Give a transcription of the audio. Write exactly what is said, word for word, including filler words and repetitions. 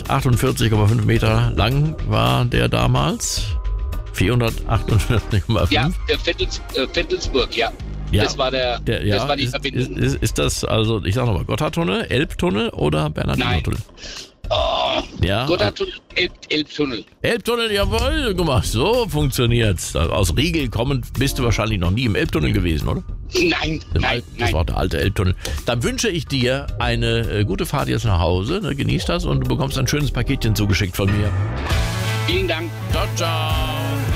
vierhundertachtundvierzig Komma fünf Meter lang war der damals. vierhundertachtundvierzig Komma fünf? Ja, der Vettels, äh, Vettelsburg, ja. Ja, das war der, der ja, das war die ist, Verbindung. Ist, ist, ist das also, ich sag nochmal, Gotthardtunnel, Elbtunnel oder Bernhardiner-Tunnel? Oh, Ja. Gotthardtunnel, Elb, Elbtunnel. Elbtunnel, jawohl, guck mal, so funktioniert's. Aus Riegel kommend bist du wahrscheinlich noch nie im Elbtunnel gewesen, oder? Nein, Im nein, alten, das nein. war der alte Elbtunnel. Dann wünsche ich dir eine äh, gute Fahrt jetzt nach Hause, ne, genieß das und du bekommst ein schönes Paketchen zugeschickt von mir. Vielen Dank. Ciao, ciao.